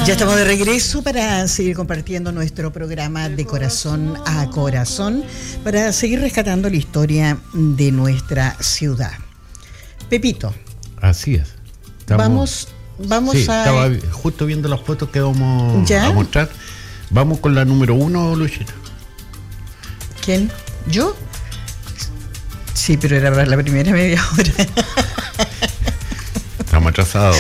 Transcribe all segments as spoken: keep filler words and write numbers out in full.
Ya estamos de regreso para seguir compartiendo nuestro programa de corazón a corazón, para seguir rescatando la historia de nuestra ciudad. Pepito. Así es. Estamos, vamos vamos sí, a... Estaba justo viendo las fotos que vamos ¿Ya? a mostrar. Vamos con la número uno, Luchita. ¿Quién? ¿Yo? Sí, pero era para la primera media hora. Estamos atrasados.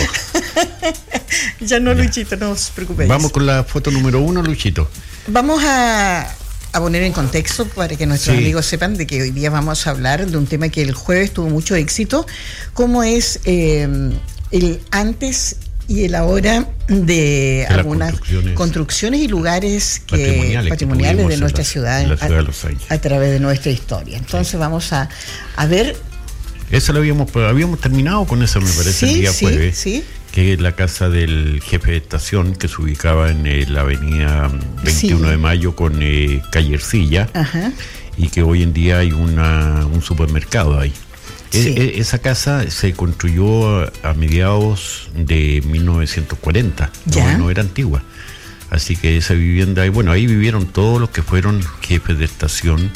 Ya no, Ya. Luchito, no os preocupéis. Vamos con la foto número uno, Luchito. Vamos a, a poner en contexto para que nuestros Sí. amigos sepan de que hoy día vamos a hablar de un tema que el jueves tuvo mucho éxito, como es eh, el antes y el ahora de, De las algunas construcciones. construcciones y lugares que, Patrimoniales patrimoniales, que tuvimos de en nuestra la- ciudad, en la ciudad a, de Los Ángeles. a través de nuestra historia. Entonces Sí. vamos a, a ver. Eso lo habíamos, habíamos terminado con eso, me parece, Sí, el día sí, jueves. sí. Que es la casa del jefe de estación, que se ubicaba en eh, la avenida veintiuno Sí. de mayo con eh, calle Ercilla, Ajá. y que hoy en día hay una, un supermercado ahí. E- Sí. e- esa casa se construyó a, a mediados de mil novecientos cuarenta, Ya. no, no era antigua. Así que esa vivienda, y bueno, ahí vivieron todos los que fueron jefes de estación,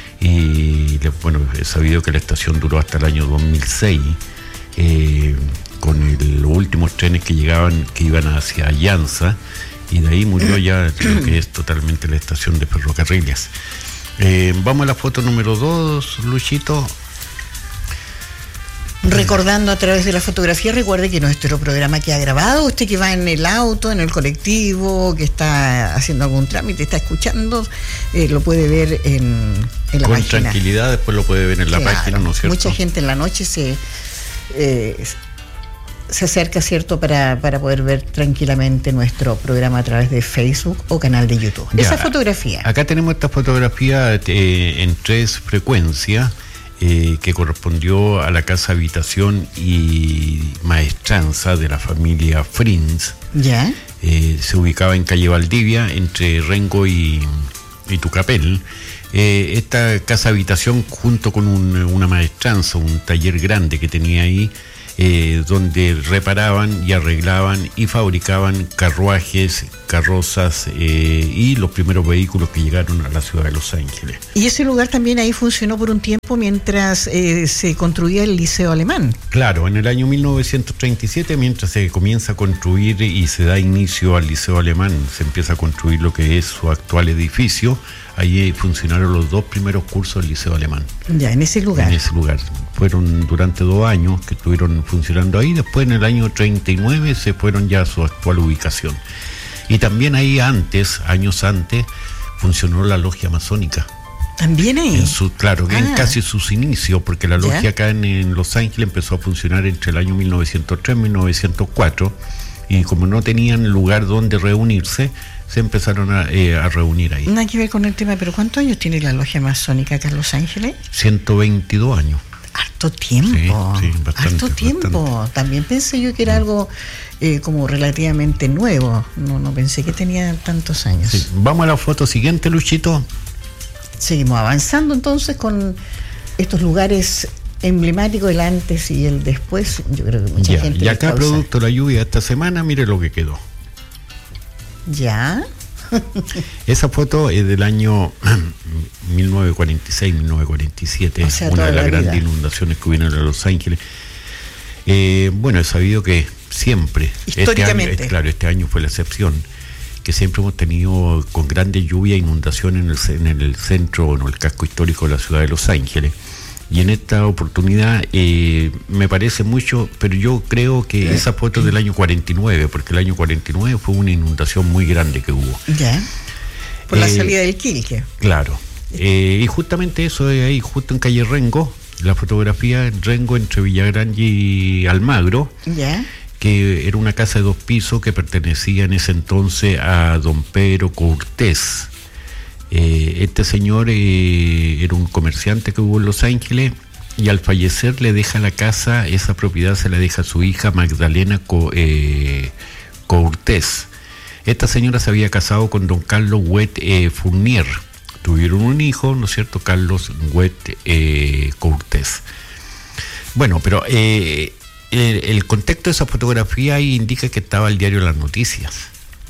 y le- bueno, he sabido que la estación duró hasta el año dos mil seis, eh, con el- los últimos trenes que llegaban, que iban hacia Allanza, y de ahí murió ya lo que es totalmente la estación de ferrocarriles. Eh, vamos a la foto número dos, Luchito. Recordando a través de la fotografía, recuerde que nuestro programa queda grabado. Usted que va en el auto, en el colectivo, que está haciendo algún trámite, está escuchando, eh, lo puede ver en, en la Con página. tranquilidad, después lo puede ver en la Claro, página, ¿no es cierto? mucha gente en la noche se eh, se acerca, ¿cierto?, para, para poder ver tranquilamente nuestro programa a través de Facebook o canal de YouTube. Ya, Esa fotografía. Acá tenemos esta fotografía eh, en tres frecuencias, eh, que correspondió a la casa habitación y maestranza de la familia Frins. ¿Ya? Eh, se ubicaba en calle Valdivia, entre Rengo y, y Tucapel. Eh, esta casa habitación, junto con un- una maestranza, un taller grande que tenía ahí, eh, donde reparaban y arreglaban y fabricaban carruajes, carrozas eh, y los primeros vehículos que llegaron a la ciudad de Los Ángeles. Y ese lugar también ahí funcionó por un tiempo mientras eh, se construía el Liceo Alemán. Claro, en el año mil novecientos treinta y siete, mientras se comienza a construir y se da inicio al Liceo Alemán, se empieza a construir lo que es su actual edificio. Allí funcionaron los dos primeros cursos del Liceo Alemán. Ya, en ese lugar. En ese lugar. Fueron durante dos años que estuvieron funcionando ahí. Después, en el año treinta y nueve, se fueron ya a su actual ubicación. Y también ahí antes, años antes, funcionó la logia masónica. ¿También ahí? En su, claro, Ah. en casi sus inicios, porque la logia ¿Ya? acá en, en Los Ángeles empezó a funcionar entre el año mil novecientos tres y mil novecientos cuatro, y como no tenían lugar donde reunirse, se empezaron a, eh, a reunir ahí. Nada que ver con el tema, pero ¿cuántos años tiene la logia masónica acá en Los Ángeles? ciento veintidós años. Harto tiempo. Sí, sí, bastante, Harto tiempo. bastante. También pensé yo que era algo eh, como relativamente nuevo. No, no pensé que tenía tantos años. Sí. Vamos a la foto siguiente, Luchito. Seguimos avanzando entonces con estos lugares emblemáticos, el antes y el después. Yo creo que mucha Ya, gente y les acá, causa- producto de la lluvia esta semana, mire lo que quedó. Ya. Esa foto es del año mil novecientos cuarenta y seis, mil novecientos cuarenta y siete, O sea, una toda de las la grandes vida. inundaciones que hubieron en Los Ángeles. Eh, bueno, he sabido que siempre, Históricamente. este año, eh, claro, este año fue la excepción, que siempre hemos tenido con grandes lluvias e inundaciones en el, ce- en el centro o en el casco histórico de la ciudad de Los Ángeles. Y en esta oportunidad eh, me parece mucho, pero yo creo que esa foto es del año cuarenta y nueve, porque el año cuarenta y nueve fue una inundación muy grande que hubo. Ya. Por la Eh, salida del Quilque. Claro. Eh, y justamente eso es ahí, justo en calle Rengo, la fotografía en Rengo entre Villagrán y Almagro, Ya. que era una casa de dos pisos que pertenecía en ese entonces a don Pedro Cortés. Eh, este señor eh, era un comerciante que hubo en Los Ángeles, y al fallecer le deja la casa, esa propiedad se la deja a su hija Magdalena Co- eh, Cortés. Esta señora se había casado con don Carlos Huet eh, Fournier. Tuvieron un hijo, ¿no es cierto?, Carlos Huet eh, Cortés. Bueno, pero eh, el, el contexto de esa fotografía ahí indica que estaba el diario Las Noticias.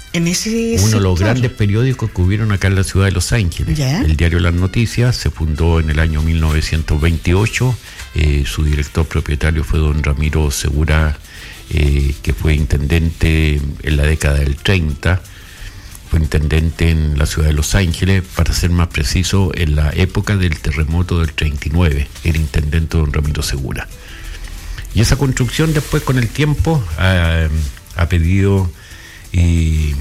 En ese uno de los sector. grandes periódicos que hubieron acá en la ciudad de Los Ángeles. ¿Ya? El diario Las Noticias se fundó en el año mil novecientos veintiocho. Eh, su director propietario fue don Ramiro Segura, eh, que fue intendente en la década del treinta. Fue intendente en la ciudad de Los Ángeles, para ser más preciso, en la época del terremoto del treinta y nueve. Era intendente don Ramiro Segura. Y esa construcción después, con el tiempo, ha, ha pedido y,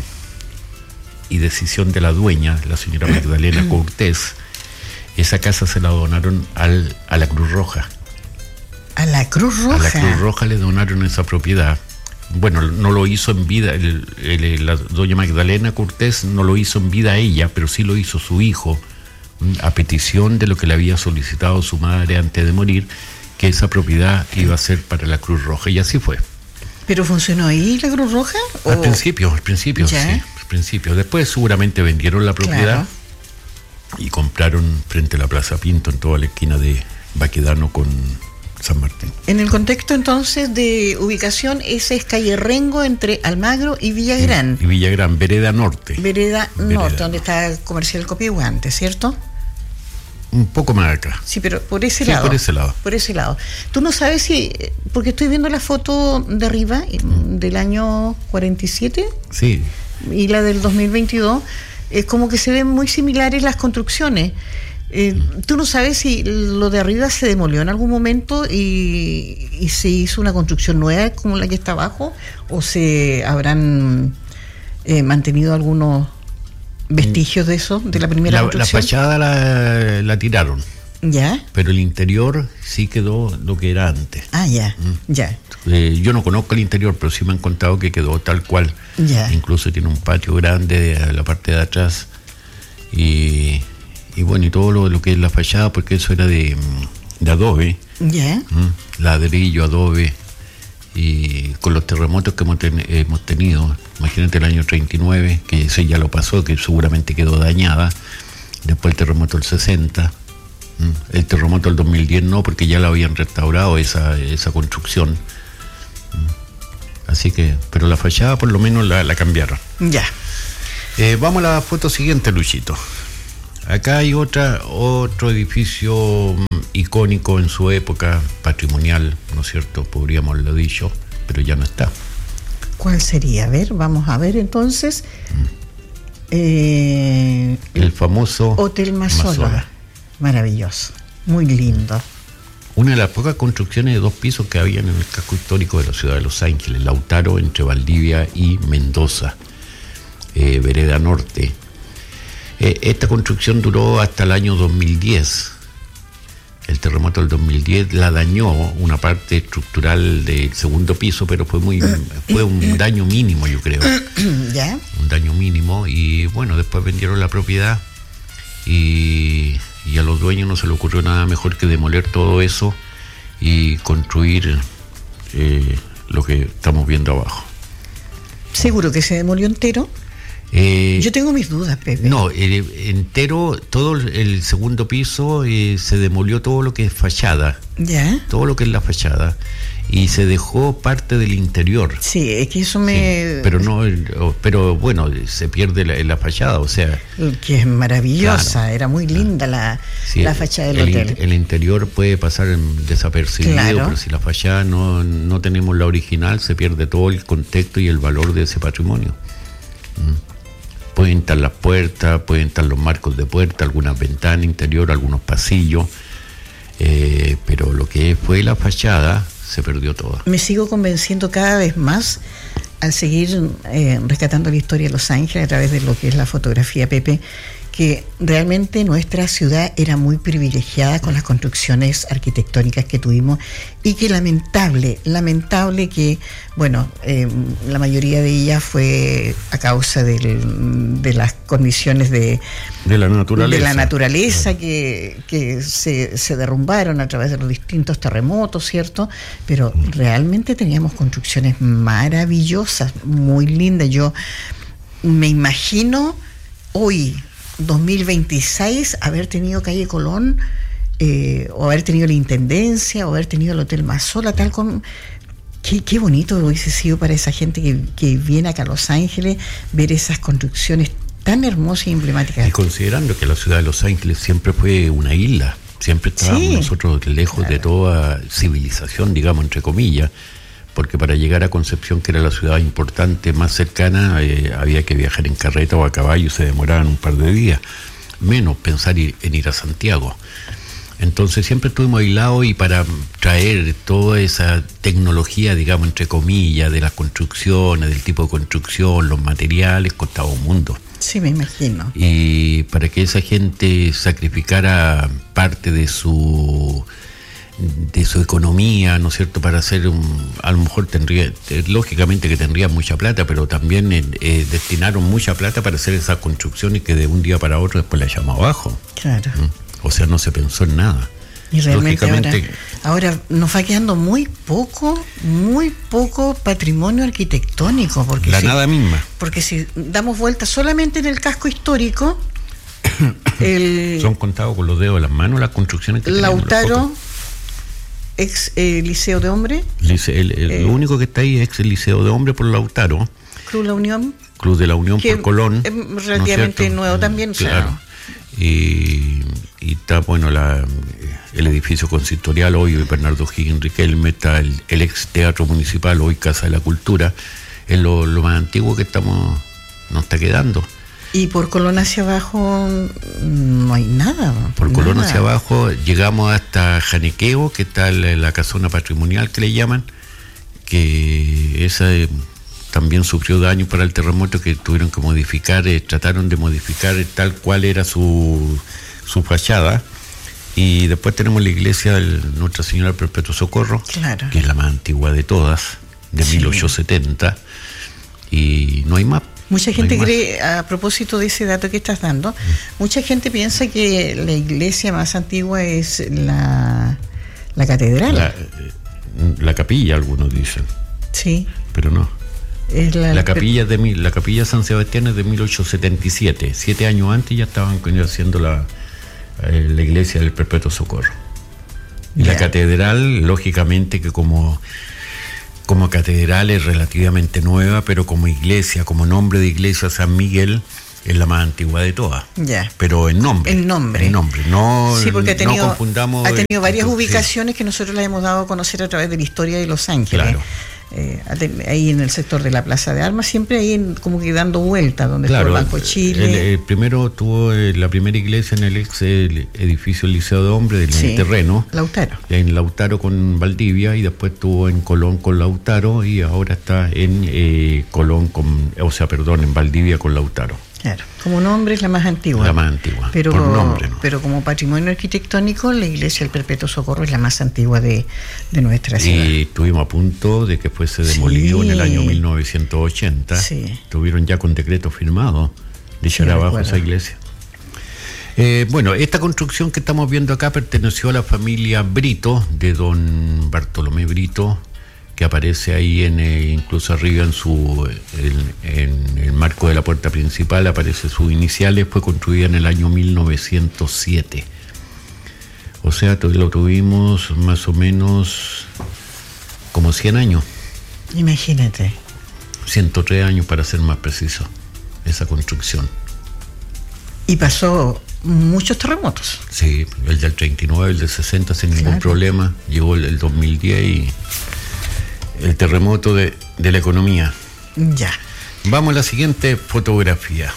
y decisión de la dueña, la señora Magdalena Cortés. Esa casa se la donaron al, a la Cruz Roja. A la Cruz Roja. A la Cruz Roja le donaron esa propiedad. Bueno, no lo hizo en vida, el, el, la doña Magdalena Cortés no lo hizo en vida ella, pero sí lo hizo su hijo, a petición de lo que le había solicitado su madre antes de morir, que esa propiedad iba a ser para la Cruz Roja, y así fue. ¿Pero funcionó ahí la Cruz Roja? Al ¿O? principio, al principio, ¿Ya? sí, al principio. Después seguramente vendieron la propiedad, claro, y compraron frente a la Plaza Pinto, en toda la esquina de Baquedano con San Martín. En el contexto entonces de ubicación, ese es calle Rengo entre Almagro y Villagrán. Y Villagrán, Vereda Norte. Vereda, Vereda Norte, donde está el comercial Copihuante, ¿cierto? Un poco más acá. Sí, pero por ese sí, lado. por ese lado. Por ese lado. Tú no sabes si, porque estoy viendo la foto de arriba, del año cuarenta y siete. Sí. Y la del dos mil veintidós, es como que se ven muy similares las construcciones. Eh, ¿Tú no sabes si lo de arriba se demolió en algún momento y, y se hizo una construcción nueva como la que está abajo? ¿O se habrán eh, mantenido algunos vestigios de eso, de la primera la, construcción? La fachada la, la tiraron. ¿Ya? Pero el interior sí quedó lo que era antes. Ah, ya, mm. ya. Eh, yo no conozco el interior, pero sí me han contado que quedó tal cual. Ya. Incluso tiene un patio grande a la parte de atrás. Y... Y bueno, y todo lo, lo que es la fachada, porque eso era de, de adobe. Ya. ¿Mm? Ladrillo, adobe. Y con los terremotos que hemos, ten, hemos tenido, imagínate el año treinta y nueve, que ese ya lo pasó, que seguramente quedó dañada. Después el terremoto del sesenta. ¿Mm? El terremoto del dos mil diez no, porque ya la habían restaurado esa, esa construcción. ¿Mm? Así que, pero la fachada por lo menos la, la cambiaron. Ya. Eh, vamos a la foto siguiente, Luchito. Acá hay otra, otro edificio um, icónico en su época, patrimonial, ¿no es cierto? Podríamos haberlo dicho, pero ya no está. ¿Cuál sería? A ver, vamos a ver entonces. Mm. Eh, el famoso Hotel Mazola. Mazola. Maravilloso, muy lindo. Una de las pocas construcciones de dos pisos que había en el casco histórico de la ciudad de Los Ángeles, Lautaro, entre Valdivia y Mendoza, eh, Vereda Norte. Eh, esta construcción duró hasta el año dos mil diez. El terremoto del dos mil diez la dañó una parte estructural del segundo piso, pero fue muy fue un daño mínimo, yo creo. ¿Ya? Un daño mínimo. Y bueno, después vendieron la propiedad y, y a los dueños no se les ocurrió nada mejor que demoler todo eso y construir eh, lo que estamos viendo abajo. ¿Seguro que se demolió entero? Eh, Yo tengo mis dudas, Pepe. No, eh, entero, todo el segundo piso eh, se demolió todo lo que es fachada. ¿Ya? Todo lo que es la fachada. Y se dejó parte del interior. Sí, es que eso me... Sí, pero no, pero bueno, se pierde la, la fachada, o sea... Que es maravillosa, claro, era muy linda la, sí, la fachada del el, hotel. El interior puede pasar desapercibido, claro, pero si la fachada no, no tenemos la original, se pierde todo el contexto y el valor de ese patrimonio. Mm. Pueden estar las puertas, pueden estar los marcos de puerta, algunas ventanas interior, algunos pasillos, eh, pero lo que fue la fachada se perdió todo. Me sigo convenciendo cada vez más al seguir eh, rescatando la historia de Los Ángeles a través de lo que es la fotografía, Pepe, que realmente nuestra ciudad era muy privilegiada con las construcciones arquitectónicas que tuvimos y que lamentable, lamentable que, bueno, eh, la mayoría de ellas fue a causa del, de las condiciones de, de la naturaleza, de la naturaleza que, que se, se derrumbaron a través de los distintos terremotos, ¿cierto? Pero realmente teníamos construcciones maravillosas, muy lindas. Yo me imagino hoy, dos mil veintiséis, haber tenido calle Colón, eh, o haber tenido la Intendencia, o haber tenido el Hotel Mazola, tal con Qué, qué bonito hubiese sido para esa gente que, que viene acá a Los Ángeles ver esas construcciones tan hermosas y emblemáticas. Y considerando que la ciudad de Los Ángeles siempre fue una isla, siempre estábamos sí, nosotros lejos claro. de toda civilización, digamos, entre comillas, porque para llegar a Concepción, que era la ciudad importante más cercana, eh, había que viajar en carreta o a caballo y se demoraban un par de días, menos pensar en ir a Santiago. Entonces siempre estuvimos aislados, y para traer toda esa tecnología, digamos, entre comillas, de las construcciones, del tipo de construcción, los materiales, costaba un mundo. Sí, me imagino. Y para que esa gente sacrificara parte de su de su economía, ¿no es cierto?, para hacer un, a lo mejor tendría, lógicamente que tendría mucha plata, pero también eh, destinaron mucha plata para hacer esas construcciones que de un día para otro después la llaman abajo. Claro. ¿Mm? O sea, no se pensó en nada. Y realmente ahora, ahora nos va quedando muy poco, muy poco patrimonio arquitectónico. Porque la si, nada misma. Porque si damos vuelta solamente en el casco histórico, el son contados con los dedos de las manos las construcciones que Lautaro, ex eh, Liceo de Hombre. Lice, el, el, eh, lo único que está ahí es el Liceo de Hombre por Lautaro. Club La Unión. Club de la Unión por Colón. Es relativamente ¿no nuevo también. Claro. O sea, Y, y está, bueno, la, el edificio consistorial, hoy, hoy Bernardo Higgins Riquelme, está el, el ex teatro municipal, hoy Casa de la Cultura, es lo, lo más antiguo que estamos nos está quedando. Y por Colón hacia abajo no hay nada. Por nada. Colón hacia abajo llegamos hasta Janequeo, que está la, la casona patrimonial que le llaman, que esa eh, también sufrió daño para el terremoto, que tuvieron que modificar, eh, trataron de modificar eh, tal cual era su, su fachada. Y después tenemos la iglesia de Nuestra Señora del Perpetuo Socorro, claro. que es la más antigua de todas, de sí. mil ochocientos setenta, y no hay más. Mucha gente no cree, a propósito de ese dato que estás dando, mm. mucha gente piensa que la iglesia más antigua es la, la catedral. La, la capilla, algunos dicen. Sí. Pero no. Es la, la capilla de mil, la capilla San Sebastián es de mil ochocientos setenta y siete. Siete años antes ya estaban haciendo la, eh, la iglesia del Perpetuo Socorro. Y yeah. la catedral, lógicamente que como, como catedral es relativamente nueva, pero como iglesia, como nombre de iglesia, San Miguel es la más antigua de todas. Ya. Yeah. Pero en nombre. En nombre. En nombre. No, sí, porque ha tenido, no confundamos. Ha tenido varias entonces, ubicaciones que nosotros las hemos dado a conocer a través de la historia de Los Ángeles. Claro. Eh, ahí en el sector de la Plaza de Armas, siempre ahí en, como que dando vueltas, donde claro, está el Banco Chile. El, el primero tuvo eh, la primera iglesia en el ex el edificio del Liceo de Hombres, del sí, terreno. Lautaro. En Lautaro con Valdivia, y después estuvo en Colón con Lautaro, y ahora está en eh, Colón con, o sea, perdón, en Valdivia con Lautaro. Claro, como nombre es la más antigua. La más antigua, pero, por nombre, ¿no? Pero como patrimonio arquitectónico, la iglesia del Perpetuo Socorro es la más antigua de, de nuestra ciudad. Y estuvimos a punto de que fuese demolido sí. en el año mil novecientos ochenta. Sí. Estuvieron ya con decreto firmado de echar sí, abajo recuerdo. esa iglesia. Eh, bueno, esta construcción que estamos viendo acá perteneció a la familia Brito, de don Bartolomé Brito, que aparece ahí en eh, incluso arriba en su en, en el marco de la puerta principal aparece sus iniciales. Fue construida en el año mil novecientos siete, o sea, lo tuvimos más o menos como cien años. Imagínate. ciento tres años para ser más preciso, esa construcción. Y pasó muchos terremotos. Sí, el del treinta y nueve, el del sesenta sin claro. ningún problema. Llegó el, el dos mil diez y el terremoto de, de la economía. Ya. Vamos a la siguiente fotografía.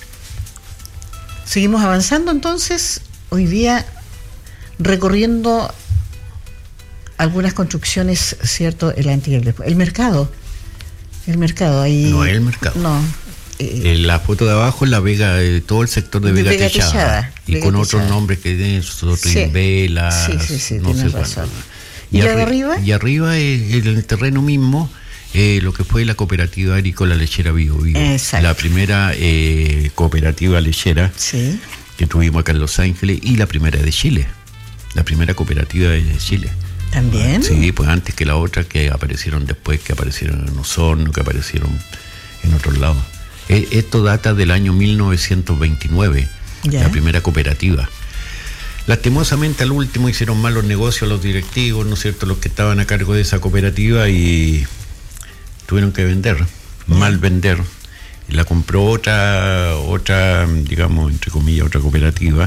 Seguimos avanzando entonces, hoy día recorriendo algunas construcciones, ¿cierto? El antes y el después. El mercado. El mercado ahí. No es el mercado. No. Eh, la foto de abajo es la Vega, eh, todo el sector de, de Vega, Vega Techada. Techada. Y Vega con Techada. Otros nombres que tienen, Sotrimbela, sí, sí, sí, no sé razón. ¿Y, ¿Y la de arriba? Y arriba, eh, en el terreno mismo, eh, lo que fue la cooperativa agrícola lechera Bio Bio. Exacto. La primera eh, cooperativa lechera sí. que tuvimos acá en Los Ángeles, y la primera de Chile. La primera cooperativa de Chile. ¿También? Sí, pues antes que la otra, que aparecieron después, que aparecieron en Osorno, que aparecieron en otros lados. Esto data del año mil novecientos veintinueve, yeah. la primera cooperativa. Lastimosamente al último hicieron malos negocios los directivos, ¿no es cierto?, los que estaban a cargo de esa cooperativa, y tuvieron que vender, mal vender. La compró otra, otra, digamos, entre comillas, otra cooperativa,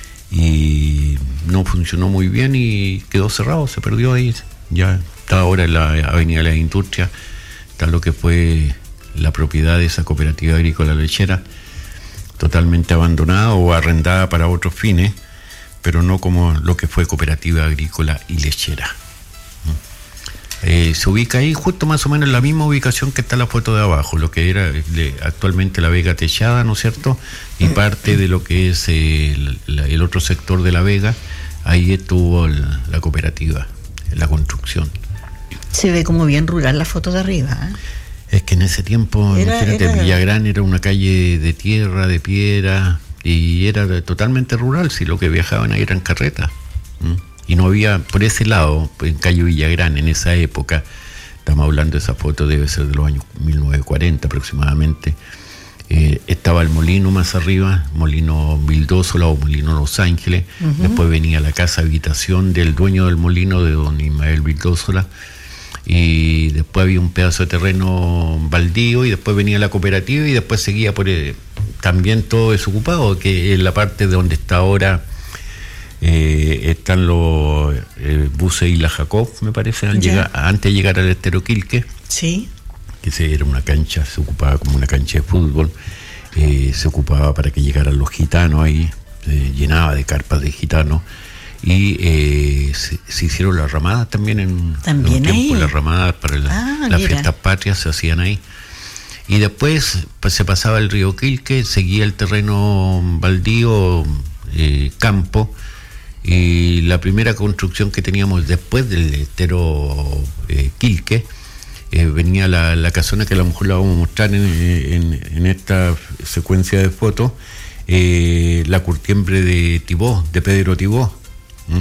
y no funcionó muy bien y quedó cerrado, se perdió ahí. Ya está ahora en la Avenida de las Industrias, está lo que fue la propiedad de esa cooperativa agrícola lechera, totalmente abandonada o arrendada para otros fines, pero no como lo que fue cooperativa agrícola y lechera. Eh, se ubica ahí justo más o menos en la misma ubicación que está la foto de abajo, lo que era de, actualmente la Vega Techada, ¿no es cierto? Y parte de lo que es el, la, el otro sector de la Vega, ahí estuvo el, la cooperativa, la construcción. Se ve como bien rural la foto de arriba, ¿eh? Es que en ese tiempo, era, imagínate, era... Villagrán era una calle de tierra, de piedra, y era totalmente rural, si lo que viajaban ahí eran carretas. ¿Mm? Y no había, por ese lado, en calle Villagrán, en esa época, estamos hablando de esa foto, debe ser de los años mil novecientos cuarenta aproximadamente, eh, estaba el molino más arriba, molino Vildósola o molino Los Ángeles, uh-huh. Después venía la casa habitación del dueño del molino, de don Ismael Vildósola, y después había un pedazo de terreno baldío, y después venía la cooperativa, y después seguía por eh, también todo desocupado, que es la parte de donde está ahora. Eh, están los eh, buses Isla Jacob, me parece, al llegar, antes de llegar al Estero Quilque. Sí. Que se, era una cancha, se ocupaba como una cancha de fútbol, eh, se ocupaba para que llegaran los gitanos ahí, se llenaba de carpas de gitanos, y eh, se, se hicieron las ramadas también en, ¿También en un tiempo, ahí? Las ramadas para la, ah, las mira. fiestas patrias se hacían ahí. Y después pues, se pasaba el río Quilque, seguía el terreno baldío, eh, campo. Y la primera construcción que teníamos después del Estero eh, Quilque, eh, venía la, la casona, que a lo mejor la vamos a mostrar en, en, en esta secuencia de fotos, eh, la curtiembre de Tibó, de Pedro Tibó, ¿m?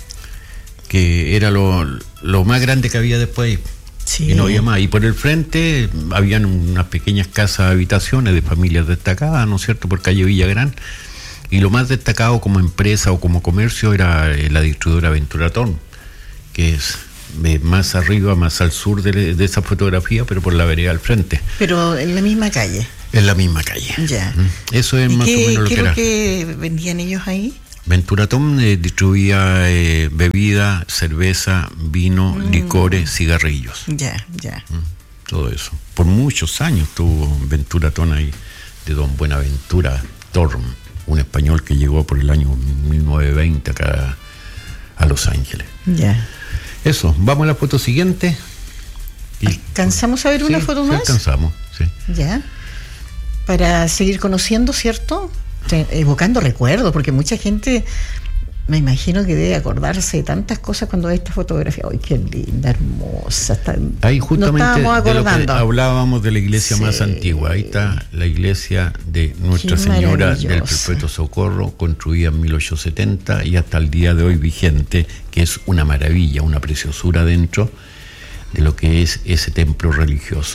Que era lo, lo más grande que había después, sí. Y no había más. Y por el frente habían unas pequeñas casas habitaciones de familias destacadas, ¿no es cierto?, por calle Villagrán. Y lo más destacado como empresa o como comercio era la distribuidora Venturatón, que es más arriba, más al sur de, de esa fotografía, pero por la vereda al frente. Pero en la misma calle. En la misma calle. Ya. Eso es más qué, o menos lo que era. ¿Qué es lo que vendían ellos ahí? Venturatón eh, distribuía eh, bebida, cerveza, vino, mm. licores, cigarrillos. Ya, ya. Mm, todo eso. Por muchos años tuvo Venturatón ahí, de don Buenaventura Torm, un español que llegó por el año mil novecientos veinte acá a Los Ángeles. Ya. Eso, vamos a la foto siguiente. Y, ¿alcanzamos a ver una sí, foto sí, más? alcanzamos, sí. Ya. Para seguir conociendo, ¿cierto? Evocando recuerdos, porque mucha gente, me imagino que debe acordarse de tantas cosas cuando ve esta fotografía. ¡Ay, qué linda, hermosa! Está, ahí justamente de lo que hablábamos de la iglesia sí. más antigua. Ahí está la iglesia de Nuestra qué Señora del Perpetuo Socorro, construida en mil ochocientos setenta y hasta el día de hoy vigente, que es una maravilla, una preciosura dentro de lo que es ese templo religioso.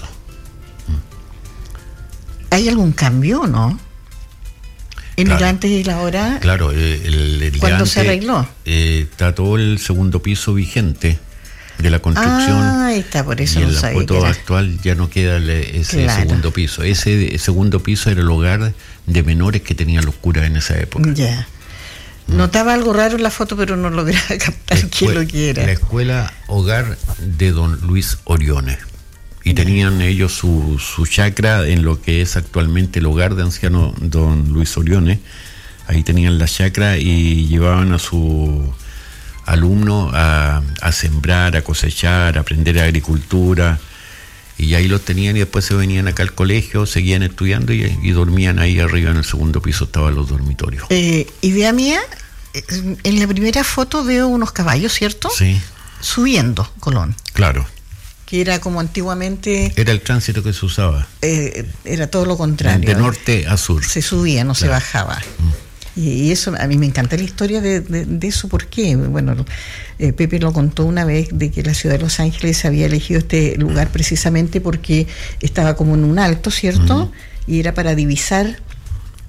¿Hay algún cambio o no? En claro, el antes y la ahora. Claro, el, el ¿cuándo antes, se arregló? Eh, está todo el segundo piso vigente de la construcción. Ah, ahí está, por eso y no en la sabía foto actual ya no queda ese claro. segundo piso. Ese segundo piso era el hogar de menores que tenían los curas en esa época. Ya. Notaba algo raro en la foto, pero no lograba captar Escue- qué es lo que era. La escuela hogar de don Luis Oriones. Y tenían ellos su, su chacra en lo que es actualmente el hogar de anciano don Luis Oriones. Ahí tenían la chacra y llevaban a su alumno a, a sembrar, a cosechar, a aprender agricultura. Y ahí los tenían y después se venían acá al colegio, seguían estudiando y, y dormían ahí arriba en el segundo piso, estaban los dormitorios. Eh, idea mía, en la primera foto veo unos caballos, ¿cierto? Sí. Subiendo Colón. Claro. Que era como antiguamente... Era el tránsito que se usaba. Eh, era todo lo contrario. De norte a sur. Se subía, no claro. se bajaba. Mm. Y, y eso, a mí me encanta la historia de, de, de eso. ¿Por qué? Bueno, eh, Pepe lo contó una vez, de que la ciudad de Los Ángeles había elegido este lugar precisamente porque estaba como en un alto, ¿cierto? Mm. Y era para divisar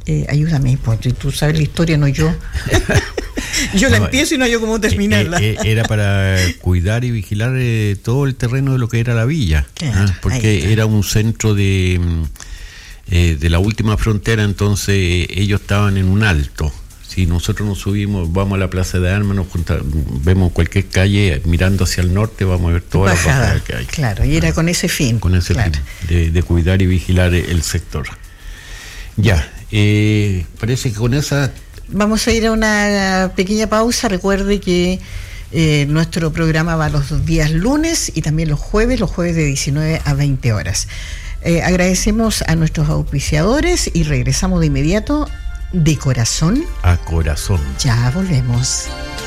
Eh, ayúdame, pues tú sabes la historia, no yo. Yo la no, empiezo y no yo cómo terminarla. Eh, eh, era para cuidar y vigilar eh, todo el terreno de lo que era la villa, claro, ¿eh? Porque era un centro de, eh, de la última frontera, entonces eh, ellos estaban en un alto. Si nosotros nos subimos, vamos a la Plaza de Armas, nos junta, vemos cualquier calle, mirando hacia el norte, vamos a ver todas las bajadas que hay. Claro, y era con ese fin. Con ese claro. fin, de, de cuidar y vigilar el sector. Ya, eh, parece que con esa... Vamos a ir a una pequeña pausa. Recuerde que eh, nuestro programa va los días lunes y también los jueves, los jueves de diecinueve a veinte horas. Eh, agradecemos a nuestros auspiciadores y regresamos de inmediato de corazón a corazón. Ya volvemos.